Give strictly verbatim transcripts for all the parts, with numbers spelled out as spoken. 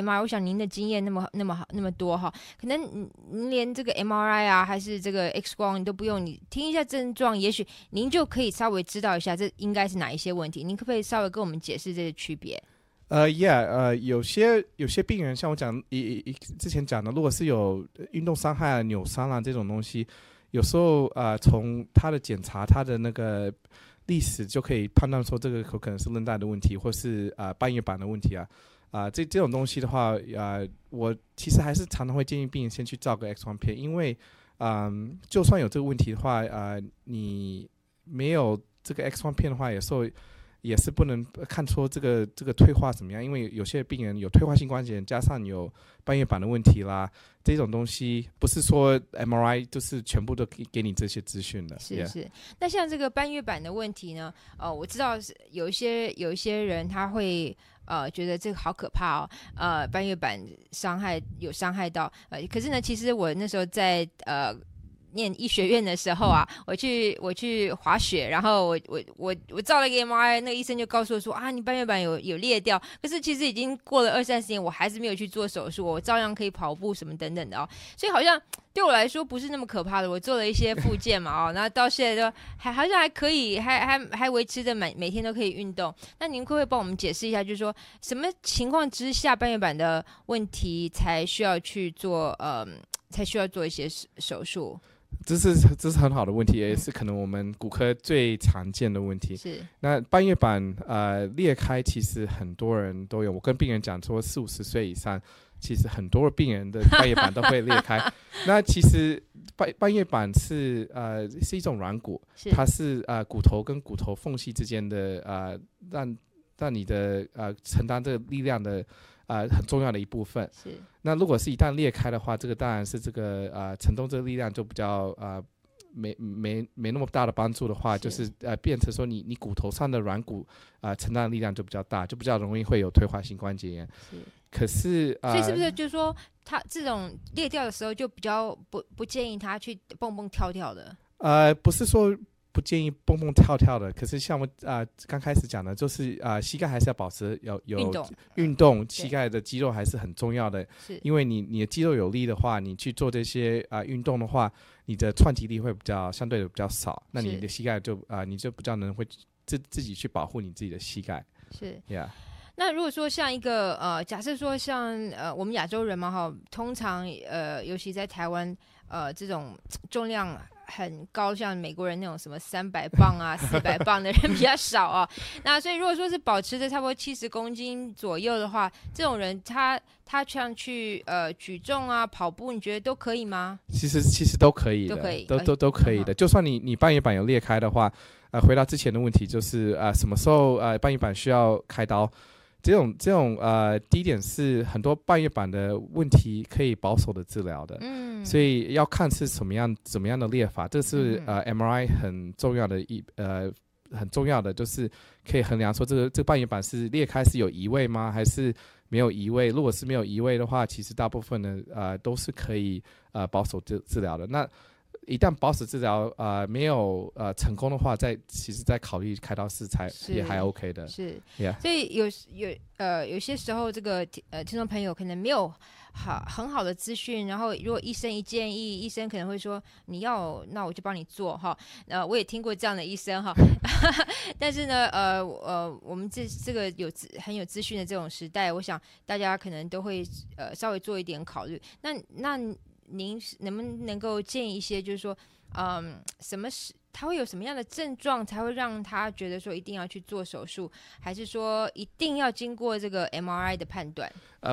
M R I， 我想您的经验那么那么好那么多哈，可能您连这个 M R I 啊，还是这个 X 光你都不用，你听一下症状，也许您就可以稍微知道一下这应该是哪一些问题。您可不可以稍微跟我们解释这些区别？ 呃、uh, ，Yeah， 呃，有些有些病人像我讲，一一之前讲的，如果是有运动伤害啊、扭伤啊这种东西，有时候呃，从他的检查，他的那个历史就可以判断说这个可能是韧带的问题，或是啊、呃、半月板的问题啊啊、呃、这这种东西的话，啊、呃，我其实还是常常会建议病人先去照个 X 光片，因为嗯、呃，就算有这个问题的话，啊、呃，你没有这个 X 光片的话，有时候也是不能看出这个这个退化怎么样，因为有些病人有退化性关节炎，加上有半月板的问题啦，这种东西不是说 M R I 就是全部都给你这些资讯的。 是是、yeah. 那像这个半月板的问题呢，呃，我知道有一些有一些人他会呃觉得这个好可怕哦，呃，半月板伤害有伤害到，呃，可是呢，其实我那时候在呃。念医学院的时候啊，我去我去滑雪，然后我我我我照了一个 M R I， 那个医生就告诉我说啊，你半月板有有裂掉，可是其实已经过了二三十年，我还是没有去做手术，我照样可以跑步什么等等的哦，所以好像对我来说不是那么可怕的。我做了一些复健嘛哦，然后到现在都还好像还可以，还还还维持着每每天都可以运动。那您会不会帮我们解释一下，就是说什么情况之下半月板的问题才需要去做呃才需要做一些手术？ 这是这是很好的问题，也是可能我们骨科最常见的问题。 是那半月板呃裂开，其实很多人都有。我跟病人讲说，四五十岁以上，其实很多病人的半月板都会裂开。那其实半半月板是呃是一种软骨，它是呃骨头跟骨头缝隙之间的呃让让你的呃承担这个力量的。呃，很重要的一部分。 是。 那如果是一旦裂开的话，这个当然是这个呃承重这个力量就比较呃没没没那么大的帮助的话，是就是呃变成说你你骨头上的软骨啊、呃、承担的力量就比较大，就比较容易会有退化性关节炎。 是。 可是呃， 所以是不是就是说，它这种裂掉的时候就比较不不建议他去蹦蹦跳跳的？ 呃，不是说。不建议蹦蹦跳跳的，可是像我啊、呃、刚开始讲的，就是啊、呃、膝盖还是要保持有有运动， 运动膝盖的肌肉还是很重要的。 是， 因为你你的肌肉有力的话，你去做这些啊、呃、运动的话，你的串击力会比较相对的比较少，那你的膝盖就啊、呃、你就比较能会自自己去保护你自己的膝盖。 是 ，Yeah。 那如果说像一个呃，假设说像呃我们亚洲人嘛哈，通常呃尤其在台湾呃这种重量很高，像美国人那种什么三百磅啊、四百磅的人比较少啊。那所以如果说是保持着差不多七十公斤左右的话，这种人他他像去呃举重啊、跑步，你觉得都可以吗？ 其实其实都可以的， 都可以， 都都都可以的。就算你你半月板有裂开的话，呃，回到之前的问题就是呃什么时候呃半月板需要开刀？这种这种呃，第一点是很多半月板的问题可以保守的治疗的， 嗯， 所以要看是什么样怎么样的裂法，这是、嗯、呃 M R I 很重要的一呃很重要的，就是可以衡量说这个这个半月板是裂开是有移位吗，还是没有移位？如果是没有移位的话，其实大部分的呃都是可以呃保守治治疗的。那一旦保守治疗呃没有呃成功的话，再其实再考虑开刀式才也还 OK 的。 是， yeah. 所以有有呃有些时候这个呃听众朋友可能没有好很好的资讯，然后如果医生一建议，医生可能会说你要那我就帮你做哈。呃我也听过这样的医生哈，但是呢呃呃我们这这个有很有资讯的这种时代，我想大家可能都会呃稍微做一点考虑。那那您能不能够建议一些，就是说，嗯，什么是他会有什么样的症状才会让他觉得说一定要去做手术，还是说一定要经过这个 M R I 的判断？ 呃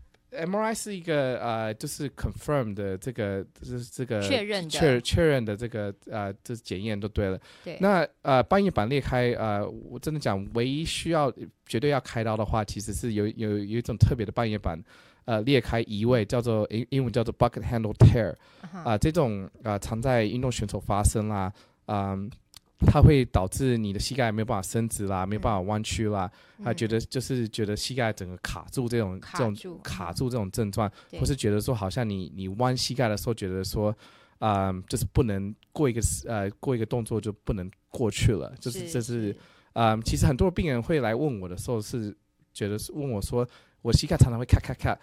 ，M R I 是一个呃，就是 confirm 的这个，就是这个确认的确确认的这个呃，这检验都对了。 对。 那呃，半月板裂开，呃，我真的讲，唯一需要绝对要开刀的话，其实是有有有一种特别的半月板。呃，裂开移位叫做英英文叫做 bucket handle tear， 啊、呃，这种啊、呃、常在运动选手发生啦，嗯、呃，它会导致你的膝盖没有办法伸直啦，没有办法弯曲啦，他、嗯、觉得就是觉得膝盖整个卡住这种这种卡住这种症状，或是觉得说好像你你弯膝盖的时候觉得说，啊、呃，就是不能过一个呃过一个动作就不能过去了，就是这是啊、呃，其实很多病人会来问我的时候是觉得是问我说。我膝盖常常会咔咔咔，